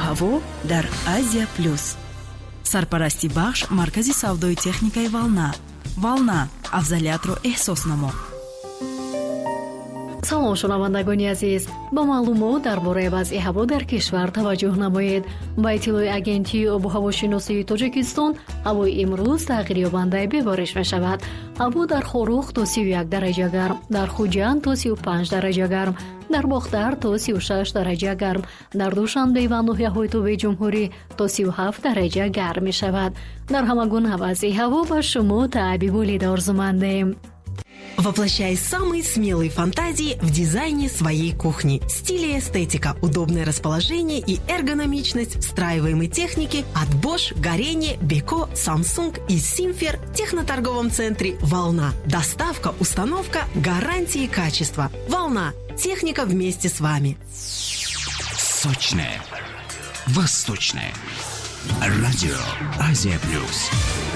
ҳаво дар Азия Плюс. Сарпарасти бахш маркази савдои техникаи Волна. Волна, афзалиятро эҳсос намо. салом шунавандагони азиз, ба маълумот дар бораи вазъи ҳаво дар кишвар таваҷҷӯҳ намоед. Ба иттилои агентии обу ҳавошиносии Тоҷикистон, ҳавои имрӯз тағйирёбанда бебориш мешавад. ҳаво дар Хорух то 31 дараҷа гарм, дар Хуҷанд то 35 дараҷа гарм, дар Бохтар то 36 дараҷа гарм, дар Душанбе ва ноҳияҳои Тӯбаи Ҷумҳурӣ то 37 дараҷа гарм мешавад. Дар ҳама гуна вазъи ҳаво ба шумо таъби болид орзумандем. Воплощай самые смелые фантазии в дизайне своей кухни. Стиль и эстетика, удобное расположение и эргономичность встраиваемой техники от Bosch, Горение, Beko, Samsung и Simfer в техноторговом центре «Волна». Доставка, установка, гарантии качества. «Волна». Техника вместе с вами. Сочное, восточное. Радио Азия Плюс.